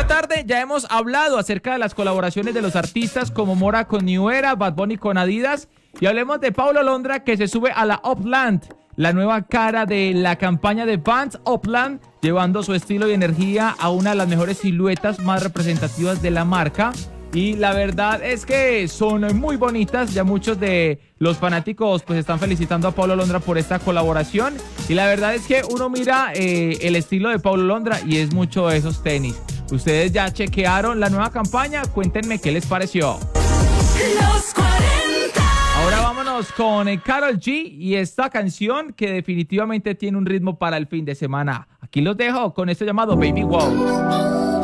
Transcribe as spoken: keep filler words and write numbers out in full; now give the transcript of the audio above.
tarde ya hemos hablado acerca de las colaboraciones de los artistas como Mora con New Era, Bad Bunny con Adidas. Y hablemos de Paulo Londra, que se sube a la Upland, la nueva cara de la campaña de Vans Upland, llevando su estilo y energía a una de las mejores siluetas más representativas de la marca. Y la verdad es que son muy bonitas. Ya muchos de los fanáticos pues están felicitando a Paulo Londra por esta colaboración. Y la verdad es que uno mira eh, el estilo de Paulo Londra y es mucho de esos tenis. ¿Ustedes ya chequearon la nueva campaña? Cuéntenme qué les pareció. Los cuarenta. Ahora vámonos con eh, Karol G y esta canción que definitivamente tiene un ritmo para el fin de semana. Aquí los dejo con esto llamado Baby Wow.